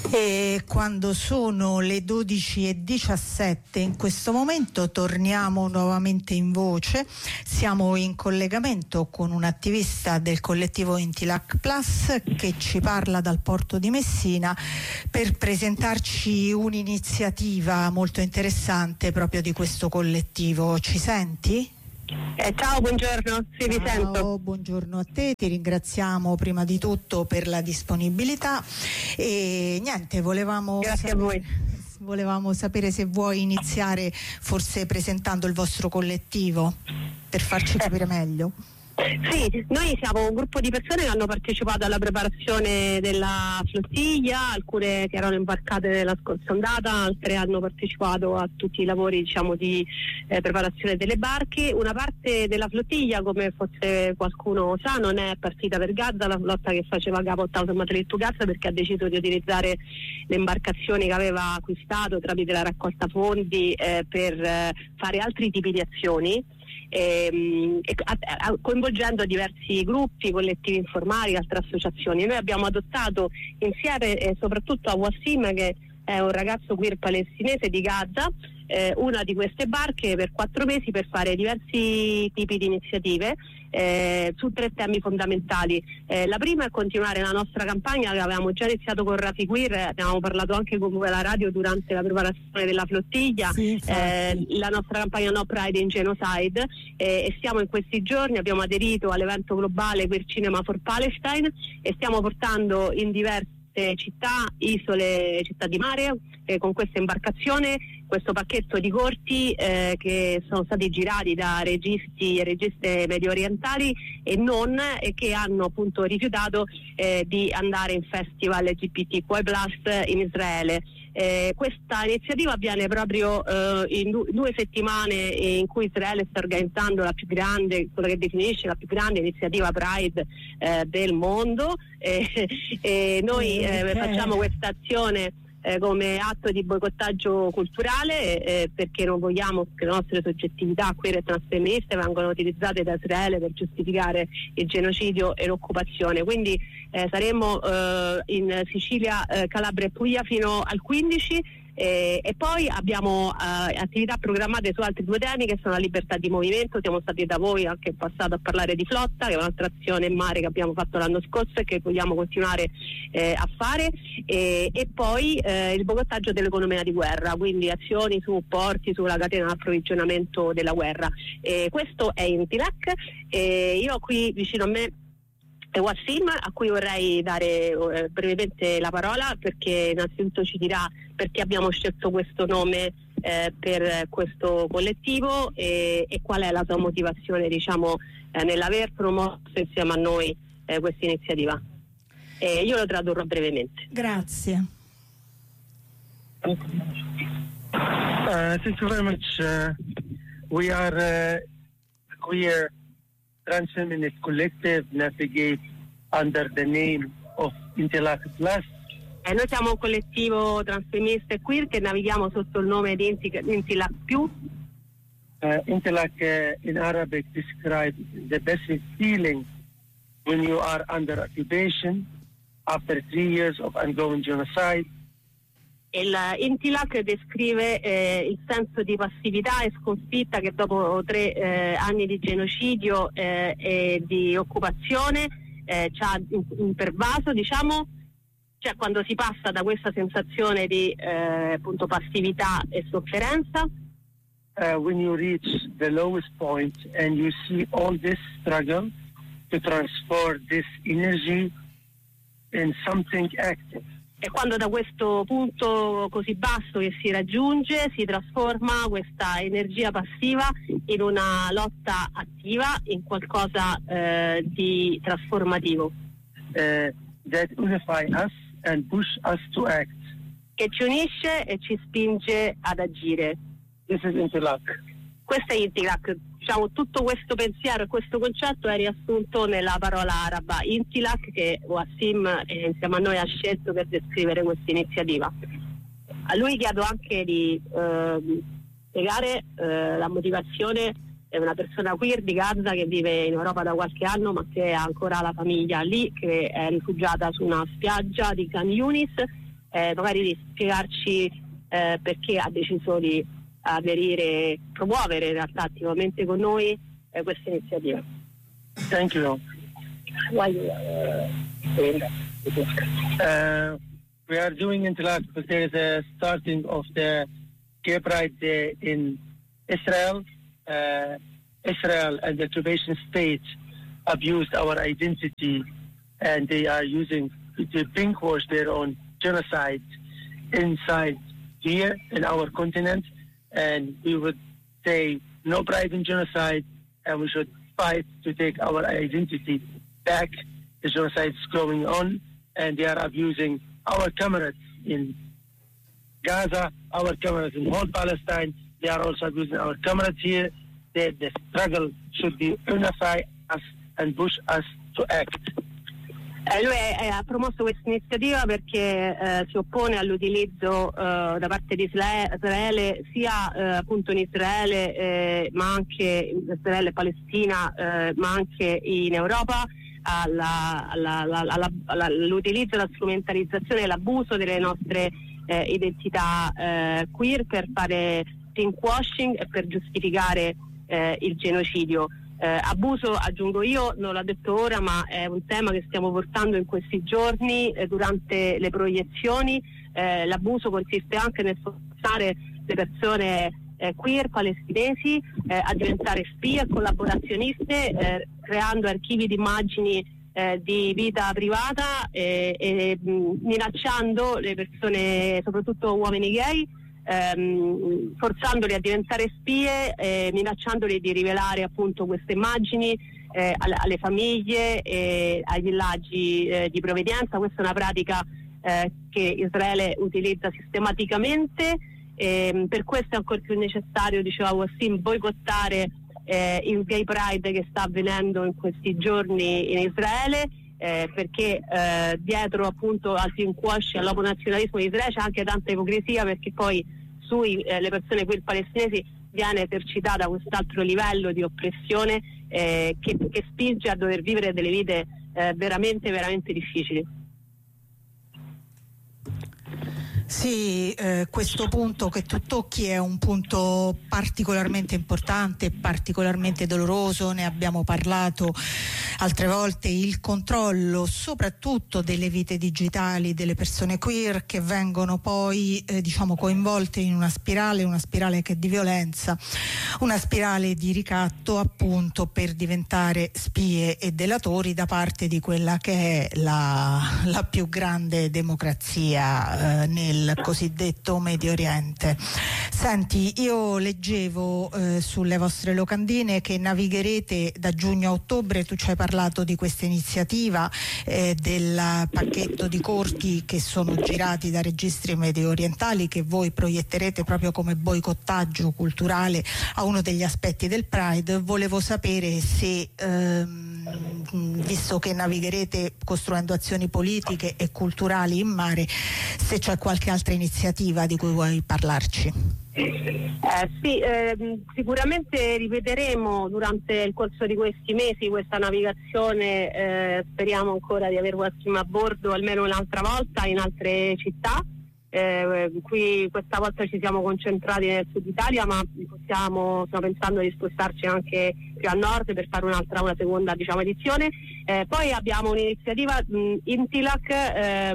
E quando sono le 12:17 in questo momento torniamo nuovamente in voce. Siamo in collegamento con un attivista del collettivo Intilac Plus che ci parla dal porto di Messina per presentarci un'iniziativa molto interessante proprio di questo collettivo. Ci senti? Ciao, buongiorno, sì, vi sento. Buongiorno a te, ti ringraziamo prima di tutto per la disponibilità e niente, Grazie a voi. Volevamo sapere se vuoi iniziare forse presentando il vostro collettivo per farci capire meglio. Sì, noi siamo un gruppo di persone che hanno partecipato alla preparazione della flottiglia, alcune che erano imbarcate nella scorsa ondata, altre hanno partecipato a tutti i lavori di preparazione delle barche. Una parte della flottiglia, come forse qualcuno sa, non è partita per Gaza, la flotta che faceva capo a Thousand to Gaza, perché ha deciso di utilizzare le imbarcazioni che aveva acquistato tramite la raccolta fondi per fare altri tipi di azioni. Coinvolgendo diversi gruppi, collettivi informali, altre associazioni. Noi abbiamo adottato insieme soprattutto a Wassim, che è un ragazzo queer palestinese di Gaza, una di queste barche per 4 mesi per fare diversi tipi di iniziative su 3 temi fondamentali. La prima è continuare la nostra campagna che avevamo già iniziato con Rafi Queer, abbiamo parlato anche con la radio durante la preparazione della flottiglia, la nostra campagna No Pride in Genocide, e stiamo in questi giorni, abbiamo aderito all'evento globale Queer Cinema for Palestine e stiamo portando in diverse città, isole, città di mare, con questa imbarcazione, questo pacchetto di corti che sono stati girati da registi e registe medio orientali e non, e che hanno appunto rifiutato di andare in festival LGBTQI+ in Israele. Questa iniziativa avviene proprio in 2 settimane in cui Israele sta organizzando la più grande, quella che definisce la più grande iniziativa Pride del mondo, e noi facciamo questa azione come atto di boicottaggio culturale, perché non vogliamo che le nostre soggettività queer e transfemministe vengano utilizzate da Israele per giustificare il genocidio e l'occupazione. Quindi saremo in Sicilia, Calabria e Puglia fino al 15 e poi abbiamo attività programmate su altri 2 temi che sono la libertà di movimento. Siamo stati da voi anche in passato a parlare di flotta, che è un'altra azione in mare che abbiamo fatto l'anno scorso e che vogliamo continuare a fare, e poi il boicottaggio dell'economia di guerra, quindi azioni su porti, sulla catena di approvvigionamento della guerra. Questo è Intilac, io qui vicino a me è Wassim, a cui vorrei dare brevemente la parola, perché innanzitutto ci dirà perché abbiamo scelto questo nome per questo collettivo e qual è la sua motivazione, nell'aver promosso insieme a noi questa iniziativa. Io lo tradurrò brevemente. Grazie. Thank you very much. We are queer transfeminist collective navigate under the name of Intilac Plus. Noi siamo un collettivo transfemminista e queer che navighiamo sotto il nome di Intilac Più. Intilac in Arabic describes the basic feeling when you are under occupation after 3 years of ongoing genocide. Il Intilac descrive il senso di passività e sconfitta che dopo 3 anni di genocidio e di occupazione ci ha pervaso, cioè quando si passa da questa sensazione di appunto passività e sofferenza. When you reach the lowest point and you see all this struggle to transform this energy in something active. E quando da questo punto così basso che si raggiunge si trasforma questa energia passiva in una lotta attiva, in qualcosa di trasformativo. That unify us and push us to act. Che ci unisce e ci spinge ad agire. This is Intilac. Questo è Intilac. Tutto questo pensiero e questo concetto è riassunto nella parola araba Intilac, che Wassim insieme a noi ha scelto per descrivere questa iniziativa. A lui chiedo anche di spiegare la motivazione. È una persona queer di Gaza che vive in Europa da qualche anno, ma che ha ancora la famiglia lì, che è rifugiata su una spiaggia di Khan Yunis, magari di spiegarci perché ha deciso di aderire, promuovere in realtà attivamente con noi questa iniziativa. Thank you. We are doing Intilak because there is a starting of the Gay Pride Day in Israel. Israel and the occupation state abused our identity, and they are using to pinkwash their own genocide inside here in our continent. And we would say no pride in genocide, and we should fight to take our identity back. The genocide is going on, and they are abusing our comrades in Gaza, our comrades in whole Palestine. They are also abusing our comrades here. The struggle should be unify us and push us to act. Lui ha promosso questa iniziativa perché si oppone all'utilizzo da parte di Israele, sia appunto in Israele, ma anche in Israele e Palestina, ma anche in Europa, all'utilizzo, alla strumentalizzazione e l'abuso delle nostre identità queer per fare pinkwashing e per giustificare il genocidio. Abuso, aggiungo io, non l'ho detto ora, ma è un tema che stiamo portando in questi giorni durante le proiezioni. L'abuso consiste anche nel forzare le persone queer palestinesi a diventare spie e collaborazioniste, creando archivi di immagini di vita privata e minacciando le persone, soprattutto uomini gay, forzandoli a diventare spie, minacciandoli di rivelare appunto queste immagini alle famiglie e ai villaggi di provenienza. Questa è una pratica che Israele utilizza sistematicamente, per questo è ancora più necessario, diceva Wassim, boicottare il Gay Pride che sta avvenendo in questi giorni in Israele, perché dietro appunto al pinkwashing, all'oponazionalismo di Israele c'è anche tanta ipocrisia, perché poi le persone queer palestinesi viene esercitata quest'altro livello di oppressione che spinge a dover vivere delle vite veramente difficili. Sì, questo punto che tu tocchi è un punto particolarmente importante, particolarmente doloroso, ne abbiamo parlato altre volte, il controllo soprattutto delle vite digitali delle persone queer che vengono poi coinvolte in una spirale che è di violenza, una spirale di ricatto appunto per diventare spie e delatori da parte di quella che è la più grande democrazia nel cosiddetto Medio Oriente. Senti, io leggevo sulle vostre locandine che navigherete da giugno a ottobre. Tu ci hai parlato di questa iniziativa del pacchetto di corti che sono girati da registri medio orientali, che voi proietterete proprio come boicottaggio culturale a uno degli aspetti del Pride. Volevo sapere se visto che navigherete costruendo azioni politiche e culturali in mare, se c'è qualche altra iniziativa di cui vuoi parlarci. Sì, sicuramente ripeteremo durante il corso di questi mesi questa navigazione, speriamo ancora di avere Wassim a bordo almeno un'altra volta in altre città. Qui questa volta ci siamo concentrati nel sud Italia, ma stiamo pensando di spostarci anche più a nord per fare una seconda edizione. Poi abbiamo un'iniziativa, Intilak è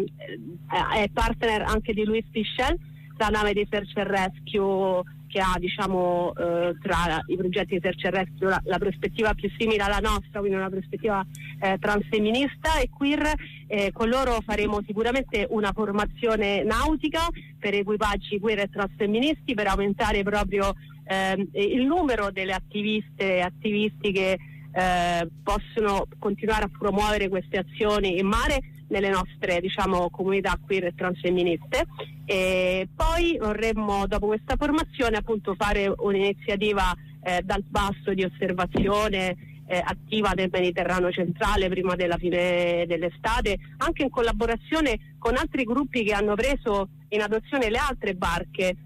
partner anche di Louis Fischel, la nave di Search and Rescue, che ha tra i progetti di Search and Rescue la prospettiva più simile alla nostra, quindi una prospettiva transfemminista e queer. Con loro faremo sicuramente una formazione nautica per equipaggi queer e transfemministi, per aumentare proprio il numero delle attiviste e attivisti che possono continuare a promuovere queste azioni in mare nelle nostre comunità queer e transfemministe. E poi vorremmo, dopo questa formazione, appunto fare un'iniziativa dal basso di osservazione attiva del Mediterraneo centrale prima della fine dell'estate, anche in collaborazione con altri gruppi che hanno preso in adozione le altre barche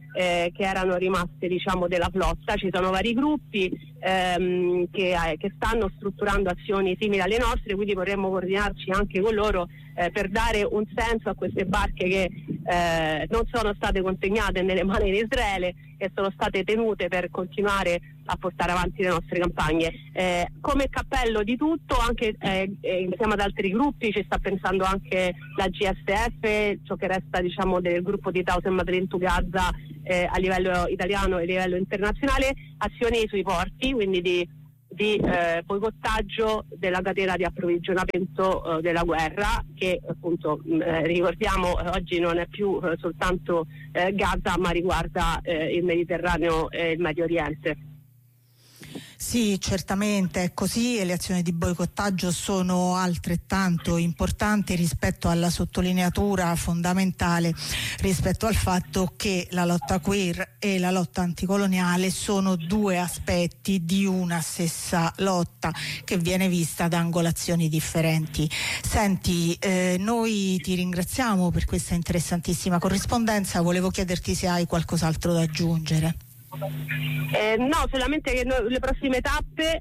che erano rimaste, diciamo, della flotta. Ci sono vari gruppi che stanno strutturando azioni simili alle nostre, quindi vorremmo coordinarci anche con loro per dare un senso a queste barche che non sono state consegnate nelle mani di Israele e sono state tenute per continuare a portare avanti le nostre campagne. Come cappello di tutto, anche insieme ad altri gruppi, ci sta pensando anche la GSF, ciò che resta, diciamo, del gruppo di Thousand Madrid to Gaza a livello italiano e a livello internazionale, azioni sui porti, quindi di boicottaggio della catena di approvvigionamento della guerra, che appunto ricordiamo oggi non è più soltanto Gaza, ma riguarda il Mediterraneo e il Medio Oriente. Sì, certamente è così, e le azioni di boicottaggio sono altrettanto importanti rispetto alla sottolineatura fondamentale rispetto al fatto che la lotta queer e la lotta anticoloniale sono due aspetti di una stessa lotta che viene vista da angolazioni differenti. Senti, noi ti ringraziamo per questa interessantissima corrispondenza. Volevo chiederti se hai qualcos'altro da aggiungere. No, solamente che le prossime tappe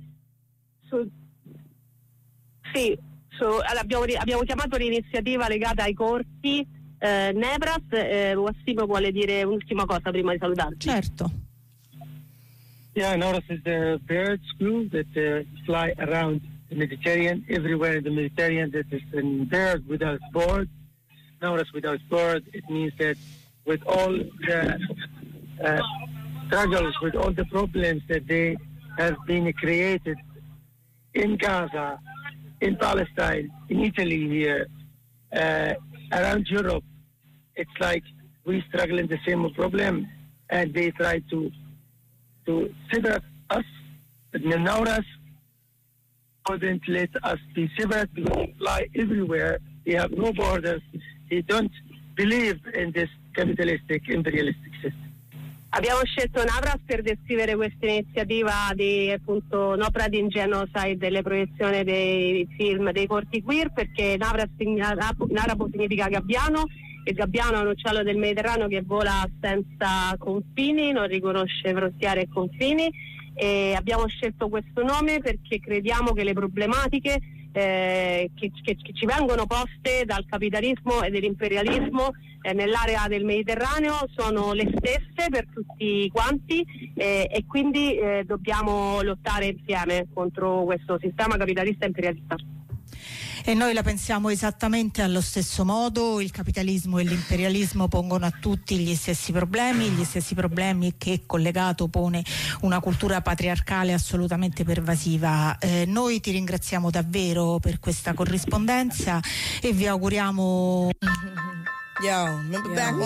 abbiamo chiamato l'iniziativa legata ai corti Nevras. Wassim vuole dire un'ultima cosa prima di salutarci. Certo. Yeah, Nevras is the bird school that fly around the Mediterranean, everywhere in the Mediterranean. That is a bird without board. Nevras without board. It means that with all the struggles, with all the problems that they have been created in Gaza, in Palestine, in Italy here, around Europe, it's like we struggle in the same problem, and they try to separate us. But Nevras couldn't let us be separate because we fly everywhere. They have no borders. They don't believe in this capitalistic, imperialistic system. Abbiamo scelto Nevras per descrivere questa iniziativa di, appunto, No Pride in Genocide, delle proiezioni dei film dei corti queer, perché Nevras in arabo significa gabbiano, e gabbiano è un uccello del Mediterraneo che vola senza confini, non riconosce frontiere e confini, e abbiamo scelto questo nome perché crediamo che le problematiche che ci vengono poste dal capitalismo e dall'imperialismo nell'area del Mediterraneo sono le stesse per tutti quanti, e quindi dobbiamo lottare insieme contro questo sistema capitalista e imperialista. E noi la pensiamo esattamente allo stesso modo. Il capitalismo e l'imperialismo pongono a tutti gli stessi problemi che collegato pone una cultura patriarcale assolutamente pervasiva. Noi ti ringraziamo davvero per questa corrispondenza e vi auguriamo